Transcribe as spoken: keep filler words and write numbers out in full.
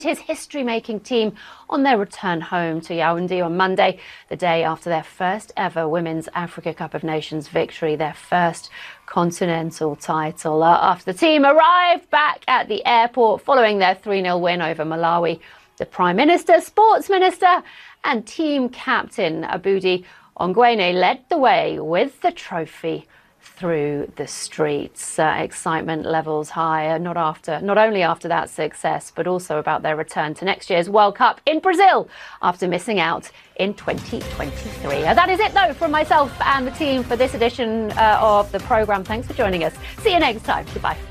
his history-making team on their return home to Yaoundé on Monday, the day after their first ever Women's Africa Cup of Nations victory, their first continental title. Uh, after the team arrived back at the airport following their three nil win over Malawi, the Prime Minister, Sports Minister and team captain Aboudi Ongwene led the way with the trophy through the streets. Uh, excitement levels high, not after, not only after that success, but also about their return to next year's World Cup in Brazil after missing out in twenty twenty-three. Uh, that is it, though, from myself and the team for this edition uh, of the programme. Thanks for joining us. See you next time. Goodbye.